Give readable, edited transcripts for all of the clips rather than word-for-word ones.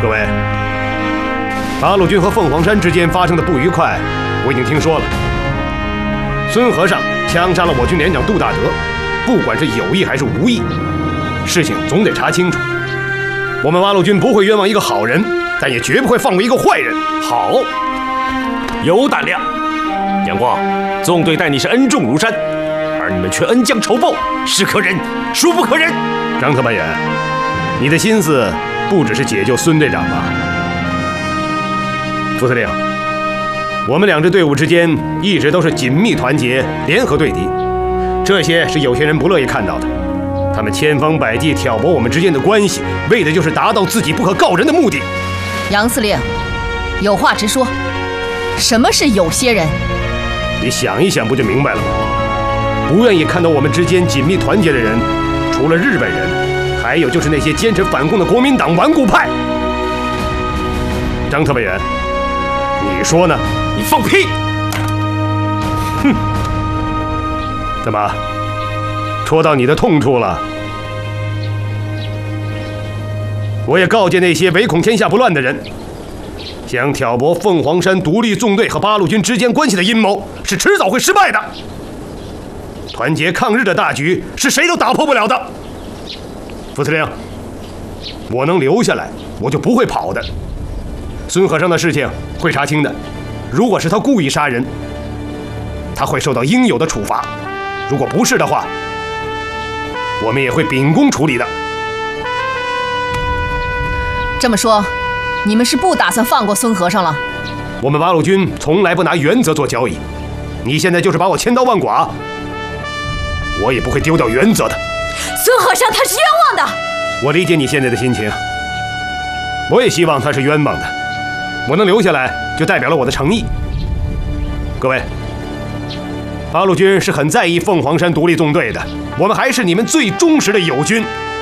各位，八路军和凤凰山之间发生的不愉快，我已经听说了。孙和尚枪杀了我军连长杜大德，不管是有意还是无意，事情总得查清楚。我们八路军不会冤枉一个好人，但也绝不会放过一个坏人。 好，有胆量。杨光，纵队待你是恩重如山，而你们却恩将仇报，是可忍，孰不可忍？ 张特派员，你的心思不只是解救孙队长吧？副司令，我们两支队伍之间一直都是紧密团结，联合对敌，这些是有些人不乐意看到的。他们千方百计挑拨我们之间的关系，为的就是达到自己不可告人的目的。 杨司令，有话直说，什么是有些人？ 你想一想不就明白了吗？不愿意看到我们之间紧密团结的人，除了日本人，还有就是那些坚持反共的国民党顽固派。张特派员，你说呢？ 你放屁！ 哼！怎么，戳到你的痛处了？我也告诫那些唯恐天下不乱的人，想挑拨凤凰山独立纵队和八路军之间关系的阴谋，是迟早会失败的。团结抗日的大局是谁都打破不了的。副司令，我能留下来，我就不会跑的。孙和尚的事情会查清的，如果是他故意杀人，他会受到应有的处罚；如果不是的话，我们也会秉公处理的。 这么说，你们是不打算放过孙和尚了？ 我们八路军从来不拿原则做交易，你现在就是把我千刀万剐，我也不会丢掉原则的。 孙和尚他是冤枉的。 我理解你现在的心情，我也希望他是冤枉的。我能留下来，就代表了我的诚意。各位，八路军是很在意凤凰山独立纵队的，我们还是你们最忠实的友军。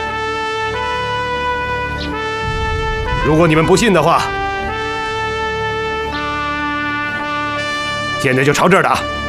如果你们不信的话，现在就朝这儿打。